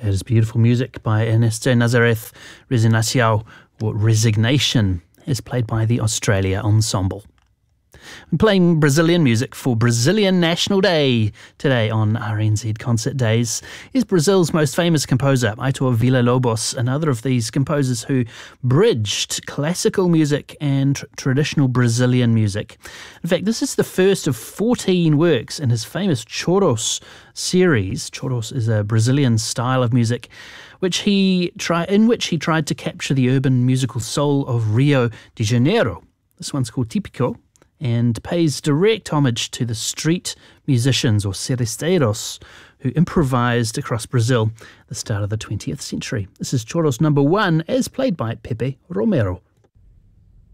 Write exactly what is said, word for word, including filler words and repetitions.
That is beautiful music by Ernesto Nazareth. Resignação, or Resignation, is played by the Australia Ensemble. I'm playing Brazilian music for Brazilian National Day today on R N Z Concert Days. Is Brazil's most famous composer, Aitor Villa-Lobos, another of these composers who bridged classical music and tr- traditional Brazilian music. In fact, this is the first of fourteen works in his famous Choros series. Choros is a Brazilian style of music which he try, in which he tried to capture the urban musical soul of Rio de Janeiro. This one's called Típico, and pays direct homage to the street musicians, or seresteiros, who improvised across Brazil at the start of the twentieth century. This is Choros number one, as played by Pepe Romero.